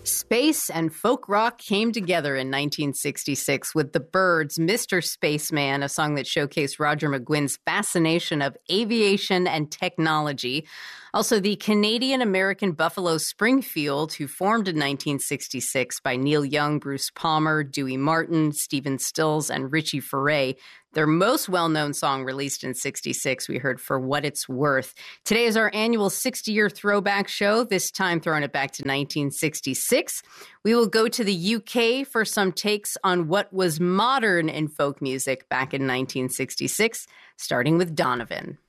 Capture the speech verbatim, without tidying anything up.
Space and folk rock came together in nineteen sixty-six with The Byrds' Mister Spaceman, a song that showcased Roger McGuinn's fascination of aviation and technology. Also, the Canadian-American Buffalo Springfield, who formed in nineteen sixty-six by Neil Young, Bruce Palmer, Dewey Martin, Stephen Stills, and Richie Furay. Their most well-known song released in sixty-six, we heard For What It's Worth. Today is our annual sixty-year throwback show, this time throwing it back to nineteen sixty-six. We will go to the U K for some takes on what was modern in folk music back in nineteen sixty-six, starting with Donovan.